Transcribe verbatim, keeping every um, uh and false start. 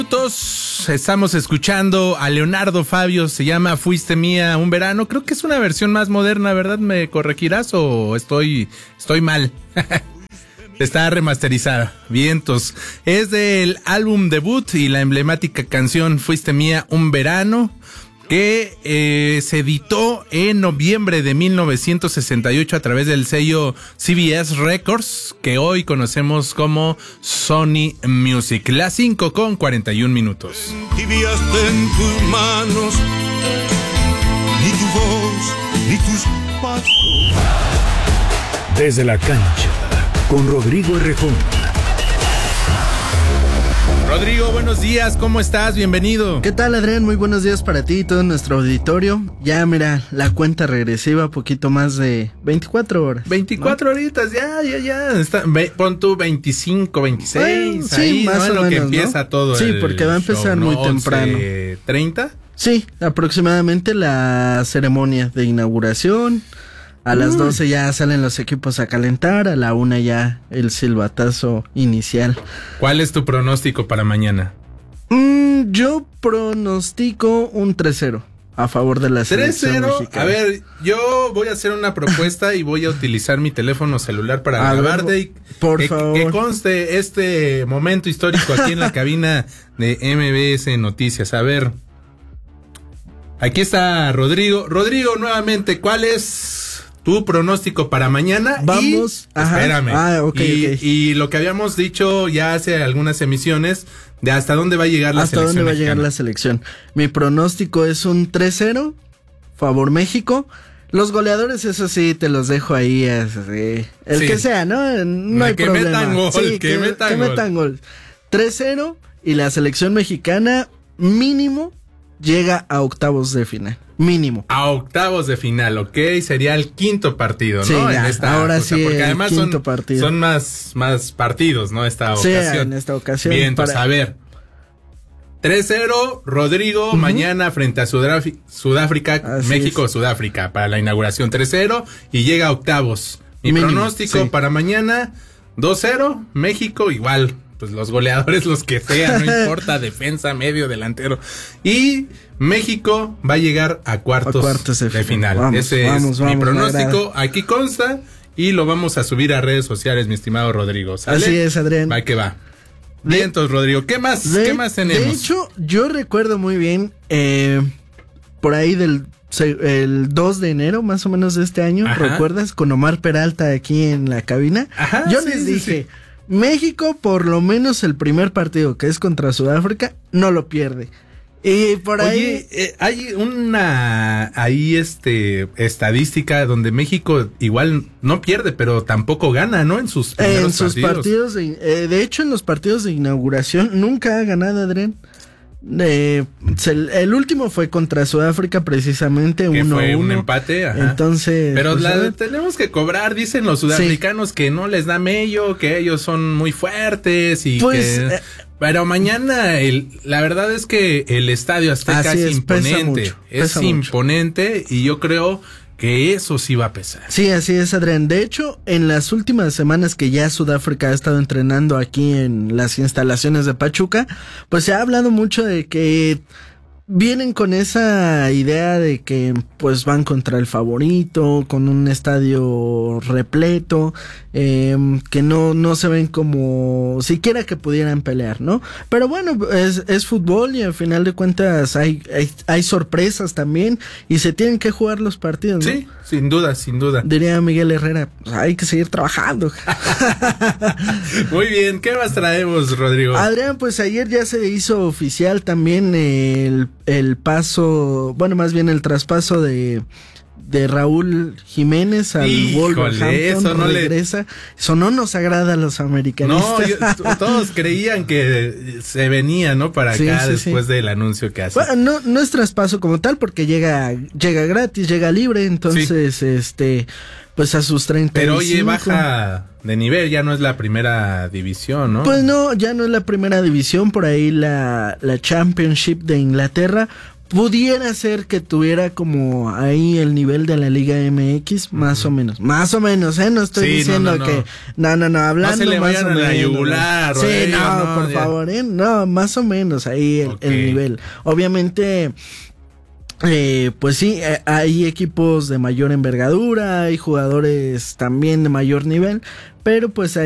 Minutos, estamos escuchando a Leonardo Fabio, se llama Fuiste Mía un Verano. Creo que es una versión más moderna, ¿verdad? ¿Me corregirás o estoy, estoy mal? Está remasterizada. Vientos. Es del álbum debut y la emblemática canción Fuiste Mía un Verano, que eh, se editó en noviembre de mil novecientos sesenta y ocho a través del sello C B S Records, que hoy conocemos como Sony Music. Las cinco con cuarenta y un minutos. Tibiaste en tus manos, ni tu voz, ni tus pasos. Desde la cancha, con Rodrigo Errejón. Rodrigo, buenos días, ¿cómo estás? Bienvenido. ¿Qué tal, Adrián? Muy buenos días para ti y todo nuestro auditorio. Ya, mira, la cuenta regresiva, poquito más de veinticuatro horas. veinticuatro ¿no? horitas, ya, ya, ya. Está, ve, pon tú veinticinco, veintiséis, bueno, ahí, sí, más ¿no? o En lo menos, que empieza ¿no? todo sí, el porque va a empezar show, muy ¿no? temprano. once treinta Sí, aproximadamente la ceremonia de inauguración. A las doce ya salen los equipos a calentar, a la una ya el silbatazo inicial. ¿Cuál es tu pronóstico para mañana? Mm, yo pronostico un tres cero a favor de la selección tres cero. mexicana. A ver, yo voy a hacer una propuesta y voy a utilizar mi teléfono celular para a grabarte. Y por que, favor. que conste este momento histórico aquí en la cabina de M B S Noticias. A ver, aquí está Rodrigo. Rodrigo, nuevamente, ¿cuál es tu pronóstico para mañana? Vamos, y, ajá. Espérame. Ah, okay, y, okay. y lo que habíamos dicho ya hace algunas emisiones, de hasta dónde va a llegar la ¿Hasta selección dónde va mexicana? a llegar la selección? Mi pronóstico es un tres cero, favor México. Los goleadores, eso sí, te los dejo ahí. Así, el Sí. que sea, ¿no? No hay que problema. metan gol, sí, que, que metan que gol. metan gol. tres cero y la selección mexicana mínimo llega a octavos de final. Mínimo. A octavos de final, ok, sería el quinto partido, Sí, ¿no? ya, en esta ahora cosa, sí, porque el además quinto son, partido. son más, más partidos, ¿no? Esta Sí, ocasión. en esta ocasión. Bien, entonces, para- a ver. tres cero, Rodrigo, Ujú. mañana frente a Sudáfrica, Sudáfrica Así México, es. Sudáfrica, para la inauguración tres cero y llega a octavos. Mi Mínimo, pronóstico sí. para mañana, dos cero, México igual. Pues los goleadores, los que sean, no importa, defensa, medio, delantero. Y México va a llegar a cuartos, A cuartos de de, final. final. Vamos, Ese vamos, es vamos, mi me pronóstico. Aquí consta y lo vamos a subir a redes sociales, mi estimado Rodrigo. ¿Sale? Así es, Adrián. Va que va. De- Bien, entonces, Rodrigo, ¿qué más, De, ¿qué más tenemos? de hecho, yo recuerdo muy bien, eh, por ahí del se- el dos de enero, más o menos de este año, Ajá. ¿recuerdas? Con Omar Peralta aquí en la cabina. Ajá, yo sí, les sí, dije, sí. México, por lo menos el primer partido, que es contra Sudáfrica, no lo pierde. Y por ahí... Oye, eh, hay una ahí este estadística donde México igual no pierde, pero tampoco gana, ¿no? En sus primeros en sus partidos. partidos, de, eh, de hecho en los partidos de inauguración nunca ha ganado, Adrián. Eh, se- el último fue contra Sudáfrica precisamente, Que uno fue a un uno. empate, ajá. Entonces, Pero pues, a la ver. tenemos que cobrar, dicen los sudafricanos que no les da mello, que ellos son muy fuertes y Pues, que... eh, pero mañana, el, la verdad es que el Estadio Azteca Así es, es, pesa imponente, mucho, es pesa mucho. imponente y yo creo que eso sí va a pesar. Sí, así es, Adrián. De hecho, en las últimas semanas que ya Sudáfrica ha estado entrenando aquí en las instalaciones de Pachuca, pues se ha hablado mucho de que vienen con esa idea de que pues van contra el favorito, con un estadio repleto, eh, que no, no se ven como siquiera que pudieran pelear, ¿no? Pero bueno, es, es fútbol y al final de cuentas hay, hay, hay sorpresas también y se tienen que jugar los partidos, ¿no? Sí, sin duda, sin duda. Diría Miguel Herrera, pues hay que seguir trabajando. Muy bien, ¿qué más traemos, Rodrigo? Adrián, pues ayer ya se hizo oficial también el, el paso, bueno, más bien el traspaso de, de Raúl Jiménez al Híjole, Wolverhampton, eso no le- regresa. Eso no nos agrada a los americanistas. No, yo- t- todos creían que se venía, ¿no? Para Sí, acá sí, después sí. del anuncio que hace. Bueno, no, no es traspaso como tal porque llega, llega gratis, llega libre, entonces, este, pues a sus treinta y cinco. Pero oye, baja de nivel, ya no es la primera división, ¿no? Pues no, ya no es la primera división, por ahí la, la Championship de Inglaterra. pudiera ser que tuviera como ahí el nivel de la Liga M X, más uh-huh. o menos. Más o menos, ¿eh? No estoy sí, diciendo no, no, que... No, no, no, hablando no se le más vayan o a menos. La yugular, sí, eh, no, no, por ya. favor, ¿eh? No, más o menos ahí el, okay. el nivel. Obviamente... Eh, pues sí, eh, hay equipos de mayor envergadura, hay jugadores también de mayor nivel, pero pues hay